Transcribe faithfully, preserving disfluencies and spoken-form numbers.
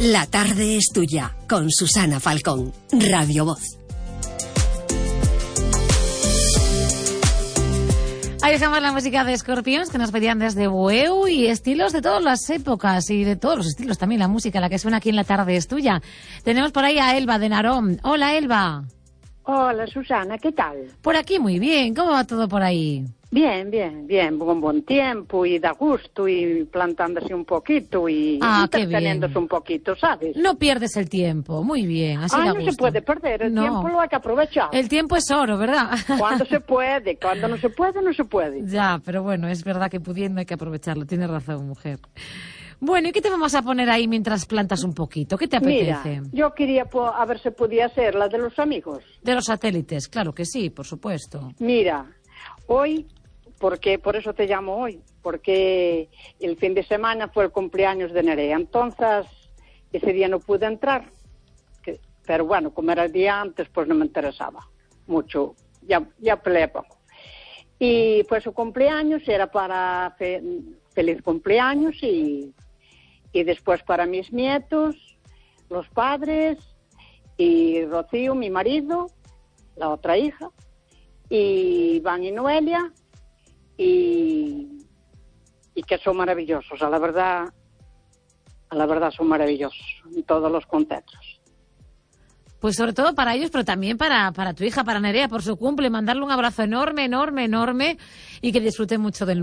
La tarde es tuya, con Susana Falcón, Radio Voz. Ahí dejamos la música de Scorpions, que nos pedían desde Bueu, y estilos de todas las épocas y de todos los estilos también. La música, la que suena aquí en La tarde es tuya. Tenemos por ahí a Elba de Narón. Hola, Elba. Hola, Susana, ¿qué tal? Por aquí muy bien. ¿Cómo va todo por ahí? Bien, bien, bien, con buen tiempo y da gusto y plantándose un poquito y ah, entreteniéndose un poquito, ¿sabes? No pierdes el tiempo, muy bien, así ah, da no gusto. se puede perder, el no. tiempo lo hay que aprovechar. El tiempo es oro, ¿verdad? Cuando se puede, cuando no se puede, no se puede. Ya, pero bueno, es verdad que pudiendo hay que aprovecharlo, tienes razón, mujer. Bueno, ¿y qué te vamos a poner ahí mientras plantas un poquito? ¿Qué te apetece? Mira, yo quería a ver si podía ser la de los amigos. De los satélites, claro que sí, por supuesto. Mira, hoy... porque por eso te llamo hoy, porque el fin de semana fue el cumpleaños de Nerea, entonces ese día no pude entrar, que, pero bueno, como era el día antes, pues no me interesaba mucho, ya, ya peleé poco. Y pues su cumpleaños era para fe, feliz cumpleaños y, y después para mis nietos, los padres y Rocío, mi marido, la otra hija, y Iván y Noelia. Y, y que son maravillosos, a la verdad, a la verdad son maravillosos en todos los contextos. Pues sobre todo para ellos, pero también para, para tu hija, para Nerea, por su cumple, mandarle un abrazo enorme, enorme, enorme y que disfrute mucho del